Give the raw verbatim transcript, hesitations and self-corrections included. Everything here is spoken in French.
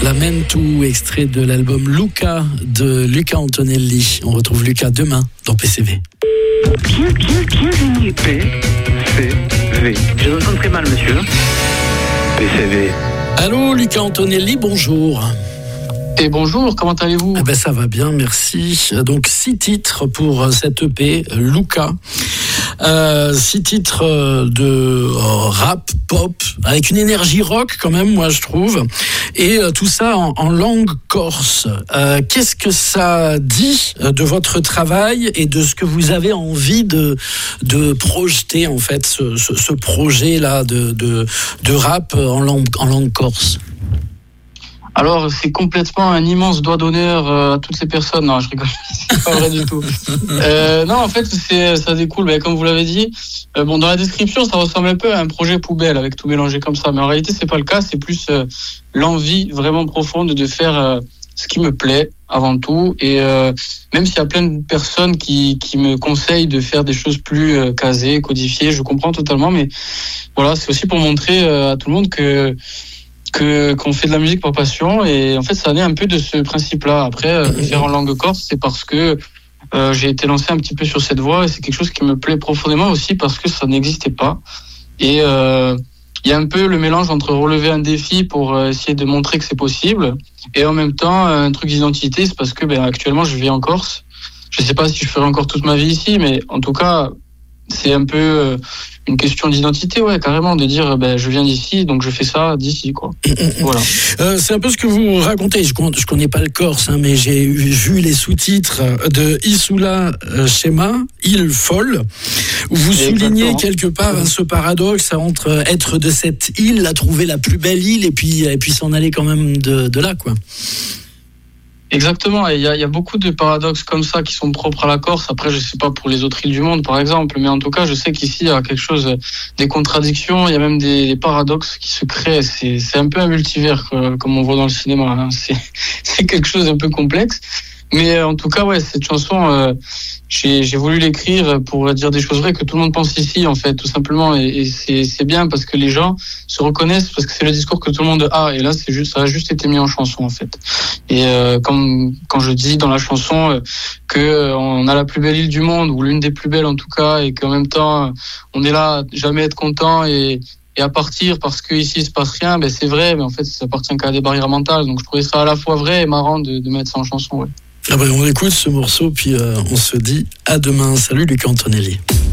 Lamentu, extrait de l'album Luca de Luca Antonelli. On retrouve Luca demain dans P C V. Bien, bien, bienvenue. P C V. Je vous entends très mal, monsieur. P C V. Allô, Luca Antonelli, bonjour. Et bonjour, comment allez-vous ? Eh ben, ça va bien, merci. Donc, six titres pour cette E P, Luca. Euh, six titres de rap, pop, avec une énergie rock quand même, moi je trouve. Et euh, tout ça en, en langue corse. Euh, qu'est-ce que ça dit de votre travail et de ce que vous avez envie de, de projeter, en fait, ce, ce, ce projet-là de, de, de rap en langue, en langue corse ? Alors, c'est complètement un immense doigt d'honneur à toutes ces personnes. Non, je rigole, c'est pas vrai du tout. Euh, non, en fait, c'est, ça découle, ben, comme vous l'avez dit. Euh, bon, dans la description, ça ressemble un peu à un projet poubelle avec tout mélangé comme ça. Mais en réalité, c'est pas le cas. C'est plus euh, l'envie vraiment profonde de faire euh, ce qui me plaît avant tout. Et euh, même s'il y a plein de personnes qui, qui me conseillent de faire des choses plus euh, casées, codifiées, je comprends totalement. Mais voilà, c'est aussi pour montrer euh, à tout le monde que que qu'on fait de la musique par passion, et en fait ça naît un peu de ce principe-là. Après, euh, le faire en langue corse, c'est parce que euh, j'ai été lancé un petit peu sur cette voie, et c'est quelque chose qui me plaît profondément aussi parce que ça n'existait pas. Et euh, il y a un peu le mélange entre relever un défi pour euh, essayer de montrer que c'est possible, et en même temps un truc d'identité. C'est parce que ben, actuellement je vis en Corse. Je sais pas si je ferai encore toute ma vie ici, mais en tout cas c'est un peu euh, une question d'identité, ouais, carrément, de dire ben je viens d'ici, donc je fais ça d'ici, quoi. Voilà. Euh, c'est un peu ce que vous racontez. Je connais, je connais pas le corse, hein, mais j'ai vu les sous-titres de Isula Shema, île folle, où vous soulignez Exactement. quelque part hein, ce paradoxe entre être de cette île, la trouver la plus belle île, et puis et puis s'en aller quand même de, de là, quoi. Exactement, et il y a, y a beaucoup de paradoxes comme ça qui sont propres à la Corse. Après, je sais pas pour les autres îles du monde, par exemple, mais en tout cas, je sais qu'ici, il y a quelque chose, des contradictions, il y a même des, des paradoxes qui se créent. C'est, c'est un peu un multivers, euh, comme on voit dans le cinéma, hein. C'est, c'est quelque chose un peu complexe. Mais euh, en tout cas, ouais, cette chanson, euh, j'ai, j'ai voulu l'écrire pour dire des choses vraies que tout le monde pense ici, en fait, tout simplement. Et, et c'est, c'est bien parce que les gens se reconnaissent, parce que c'est le discours que tout le monde a. Et là, c'est juste, ça a juste été mis en chanson, en fait. Et euh, comme quand je dis dans la chanson euh, que euh, on a la plus belle île du monde, ou l'une des plus belles en tout cas, et qu'en même temps, euh, on est là à jamais être content et et à partir parce que ici il se passe rien, ben c'est vrai, mais en fait ça appartient qu'à des barrières mentales. Donc je trouvais ça à la fois vrai et marrant de, de mettre ça en chanson, ouais. Ah ben, on écoute ce morceau, puis euh, on se dit à demain. Salut Luca Antonelli.